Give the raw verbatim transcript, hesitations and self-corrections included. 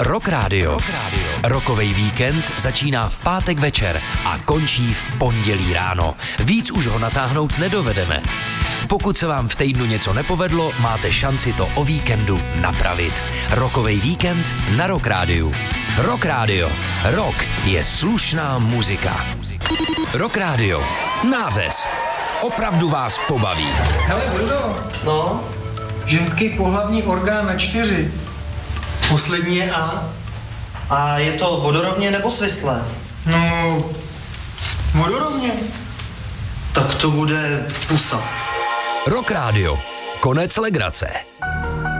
Rock Radio. Rockovej víkend začíná v pátek večer a končí v pondělí ráno. Víc už ho natáhnout nedovedeme. Pokud se vám v týdnu něco nepovedlo, máte šanci to o víkendu napravit. Rockovej víkend na Rock Radio. Rock Radio. Rock je slušná muzika. Rock Radio. Nářez. Opravdu vás pobaví. Hele, Bruno. No? Ženský pohlavní orgán na čtyři. Poslední je A. A je to vodorovně nebo svislé? No, vodorovně. Tak to bude pusa. Rock Radio. Konec legrace.